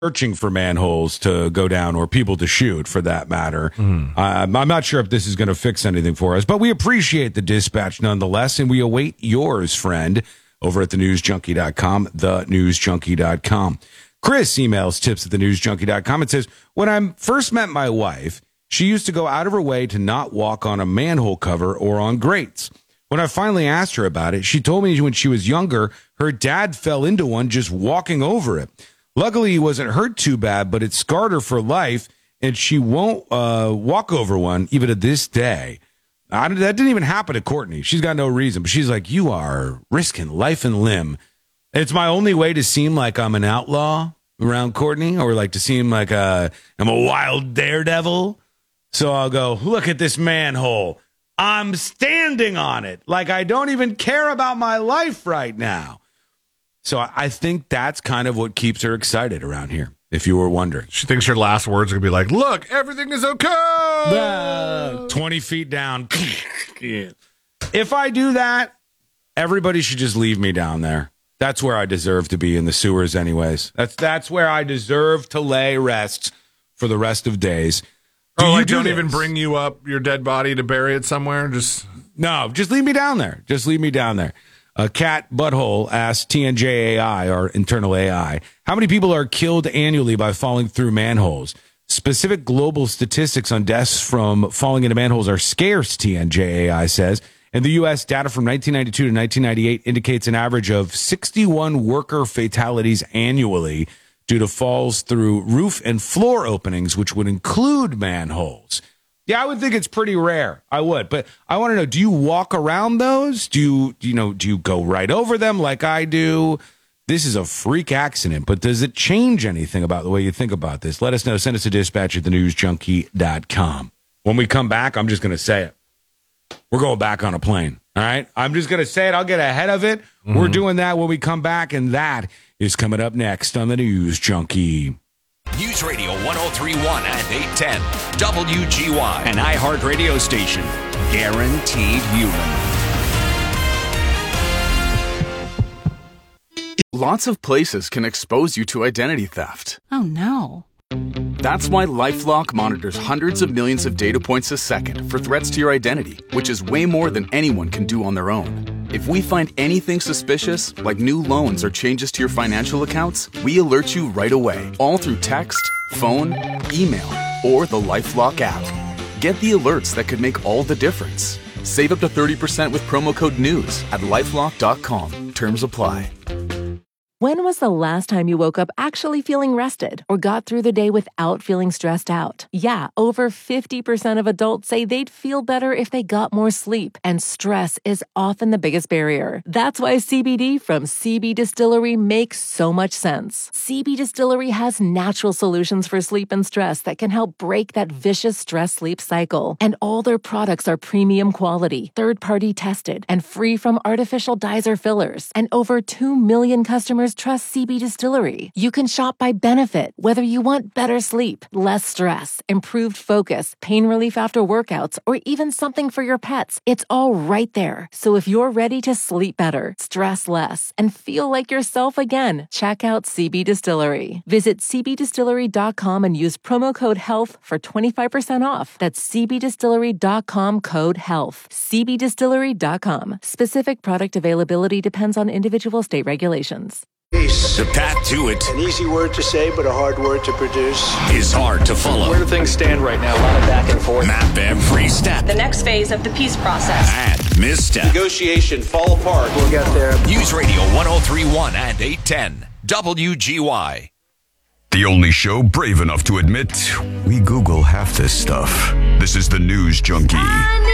searching for manholes to go down or people to shoot, for that matter. I'm not sure if this is going to fix anything for us, but we appreciate the dispatch nonetheless, and we await yours, friend, over at thenewsjunkie.com, thenewsjunkie.com. Chris emails tips@thenewsjunkie.com and says, when I first met my wife, she used to go out of her way to not walk on a manhole cover or on grates. When I finally asked her about it, she told me when she was younger, her dad fell into one just walking over it. Luckily, he wasn't hurt too bad, but it scarred her for life, and she won't walk over one even to this day. That didn't even happen to Courtney. She's got no reason, but she's like, you are risking life and limb. It's my only way to seem like I'm an outlaw around Courtney, or like to seem like I'm a wild daredevil. So I'll go, look at this manhole. I'm standing on it like I don't even care about my life right now. So I think that's kind of what keeps her excited around here, if you were wondering. She thinks her last words are going to be like, look, everything is okay. 20 feet down. If I do that, everybody should just leave me down there. That's where I deserve to be, in the sewers anyways. That's where I deserve to lay rest for the rest of days. Don't even bring you up your dead body to bury it somewhere? No, just leave me down there. Just leave me down there. Cat Butthole asks TNJAI, our internal AI, how many people are killed annually by falling through manholes? Specific global statistics on deaths from falling into manholes are scarce, TNJAI says. In the U.S., data from 1992 to 1998 indicates an average of 61 worker fatalities annually due to falls through roof and floor openings, which would include manholes. Yeah, I would think it's pretty rare. I would, but I want to know, do you walk around those? Do you go right over them like I do? This is a freak accident, but does it change anything about the way you think about this? Let us know. Send us a dispatch at thenewsjunkie.com. When we come back, I'm just going to say it. We're going back on a plane, all right? I'm just going to say it. I'll get ahead of it. We're doing that when we come back, and that is coming up next on the News Junkie. News Radio 1031 and 810 WGY, an iHeart radio station. Guaranteed human. Lots of places can expose you to identity theft. Oh, no. That's why LifeLock monitors hundreds of millions of data points a second for threats to your identity, which is way more than anyone can do on their own. If we find anything suspicious, like new loans or changes to your financial accounts, we alert you right away, all through text, phone, email, or the LifeLock app. Get the alerts that could make all the difference. Save up to 30% with promo code NEWS at LifeLock.com. Terms apply. When was the last time you woke up actually feeling rested or got through the day without feeling stressed out? Yeah, over 50% of adults say they'd feel better if they got more sleep, and stress is often the biggest barrier. That's why CBD from CB Distillery makes so much sense. CB Distillery has natural solutions for sleep and stress that can help break that vicious stress-sleep cycle. And all their products are premium quality, third-party tested, and free from artificial dyes or fillers. And over 2 million customers trust CB Distillery. You can shop by benefit, whether you want better sleep, less stress, improved focus, pain relief after workouts, or even something for your pets. It's all right there. So if you're ready to sleep better, stress less, and feel like yourself again, check out CB Distillery. Visit cbdistillery.com and use promo code HEALTH for 25% off. That's cbdistillery.com, code HEALTH. cbdistillery.com. Specific product availability depends on individual state regulations. The path to it An easy word to say, but a hard word to produce. is hard to follow. Where do things stand right now? A lot of back and forth. Map every step The next phase of the peace process. and misstep. Negotiation fall apart. We'll get there. News Radio 1031 and 810 WGY. The only show brave enough to admit we Google half this stuff. This is the News Junkie.